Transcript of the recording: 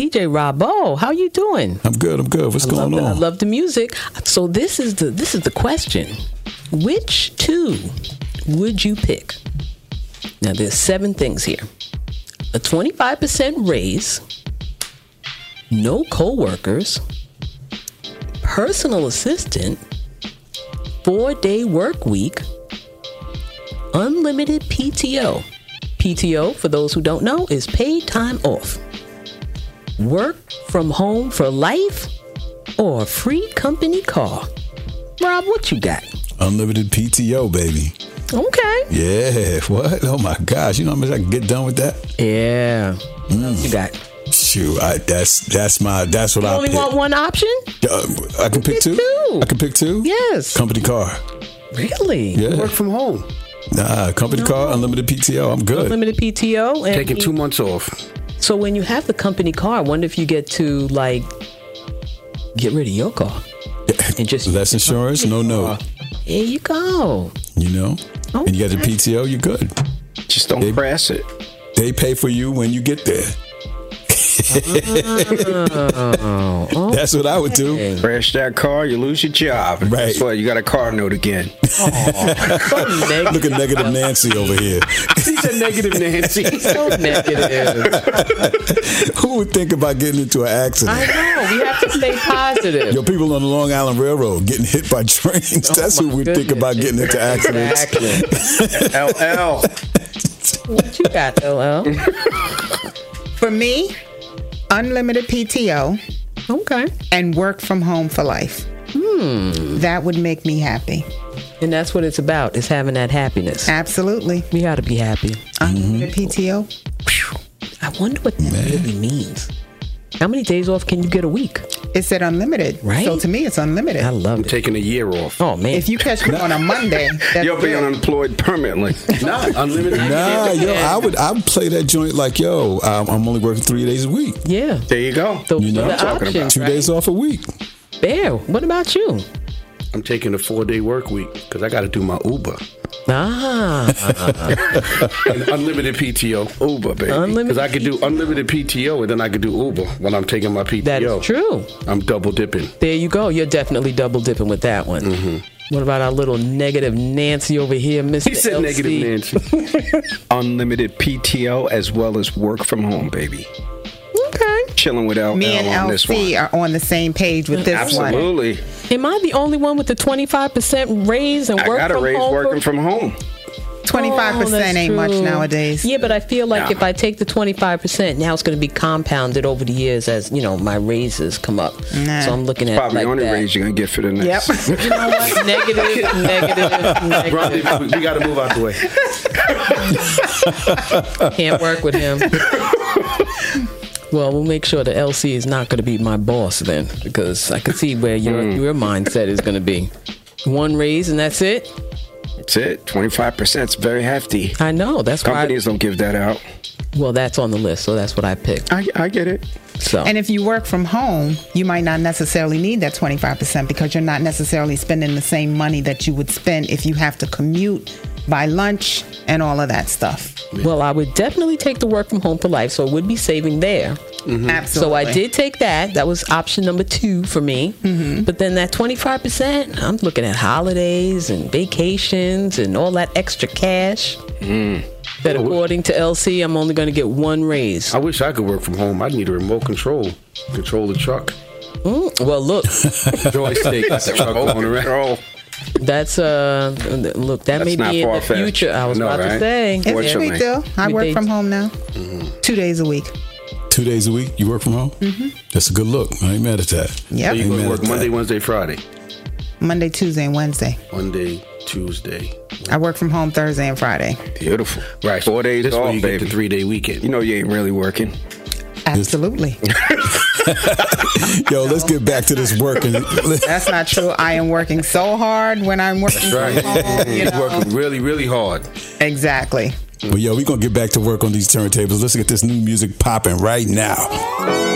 DJ Robbo. How you doing? I'm good. What's going on? I love the music. So this is the question. Which two would you pick? Now there's 7 things here. A 25% raise, no co-workers, personal assistant, 4-day work week, unlimited PTO. PTO, for those who don't know, is paid time off. Work from home for life or a free company car. Rob, what you got? Unlimited PTO, baby. Okay. Yeah. What? Oh my gosh. You know how much I can get done with that? Yeah. You got. Shoot. That's what I only pick. want one option? I can pick two. I can pick two. Yes. Company car. Really? Yeah. Work from home. Nah. Company car. Unlimited PTO. I'm good. Unlimited PTO. And Taking 2 months off. So when you have the company car, I wonder if you get to get rid of your car and just less insurance. No. There you go. You know. Okay. And you got the PTO. You're good. Just don't crash it. They pay for you when you get there. That's what I would do. Crash that car, you lose your job. Right. Guess what? You got a car note again. Look at negative Nancy over here. She's a negative Nancy. So negative. Who would think about getting into an accident? I know. We have to stay positive. Yo, people on the Long Island Railroad getting hit by trains. That's who would think about getting into accidents. LL. What you got, LL? For me, unlimited PTO. Okay. And work from home for life. That would make me happy. And that's what it's about, is having that happiness. Absolutely. We got to be happy. Unlimited PTO. I wonder what that really means. How many days off can you get a week? It said unlimited. Right? So to me, it's unlimited. I love I'm it. taking a year off. Oh, man. If you catch me on a Monday, that's You'll be good. unemployed permanently. Nah, unlimited. Nah, I would play that joint like, I'm only working 3 days a week. Yeah. There you go. You know the what I'm talking about. options, 2 days off a week. Bear, what about you? I'm taking a 4-day work week because I got to do my Uber. Ah. And unlimited PTO. Uber, baby. Because I could do unlimited PTO and then I could do Uber when I'm taking my PTO. That is true. I'm double dipping. There you go. You're definitely double dipping with that one. What about our little negative Nancy over here, Mr. He said LC? negative Nancy. Unlimited PTO as well as work from home, baby. Okay. Chilling with LL Me and on this LC one. are on the same page with this one. Absolutely. Am I the only one with the 25% raise and I work got a from raise home? working from home. 25% that's ain't much true. nowadays. Yeah, but I feel like Nah. if I take the 25%, now it's going to be compounded over the years as, my raises come up. Nah. So I'm looking at Probably like the only that. raise you're going to get for the next. Yep. You know what? Negative. Ronnie, we got to move out the way. Can't work with him. Well, we'll make sure the LC is not going to be my boss then, because I can see where your mindset is going to be. One raise and that's it? That's it. 25% is very hefty. I know. That's why. Companies don't give that out. Well, that's on the list, so that's what I picked. I get it. So. And if you work from home, you might not necessarily need that 25% because you're not necessarily spending the same money that you would spend if you have to commute, buy lunch, and all of that stuff. Well, I would definitely take the work from home for life, so I would be saving there. Absolutely. So I did take that. That was option number 2 for me. But then that 25%, I'm looking at holidays and vacations and all that extra cash. That according to LC, I'm only going to get one raise. I wish I could work from home. I'd need a remote control the truck. Well, look, Joystick. That's the truck going around. that's look, that may That's be in not the far-fetched. future. I was No, about to right? say. It's a Fortunately. big deal. I We work did- from home now. 2 days a week. 2 days a week, you work from home? That's a good look. I ain't mad at that. Yep. So you go Amen to work to Monday, that. Wednesday, Friday. Monday, Tuesday, and Wednesday. Monday, Tuesday. I work from home Thursday and Friday. Beautiful. Right. 4 days This off, way you baby. get the 3-day weekend. You know you ain't really working. Absolutely. Yo, let's get back to this working. That's not true. I am working so hard when I'm working Right. from home. You You're know? working really, really hard. Exactly. Well, yo, we're going to get back to work on these turntables. Let's get this new music popping right now.